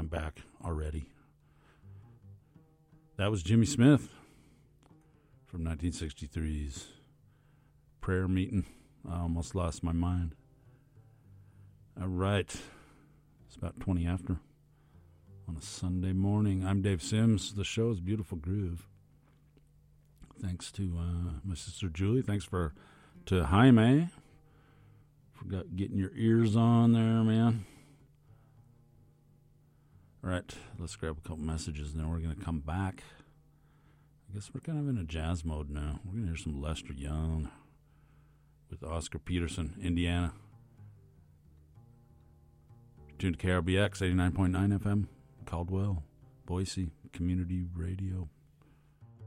I'm back already. That was Jimmy Smith from 1963's Prayer Meeting. I almost lost my mind. All right. It's about 20 after on a Sunday morning. I'm Dave Sims. The show is Beautiful Groove. Thanks to my sister Julie. Thanks to Jaime for getting your ears on there, man. All right, let's grab a couple messages, and then we're going to come back. I guess we're kind of in a jazz mode now. We're going to hear some Lester Young with Oscar Peterson, Indiana. Tuned to KRBX 89.9 FM, Caldwell, Boise Community Radio.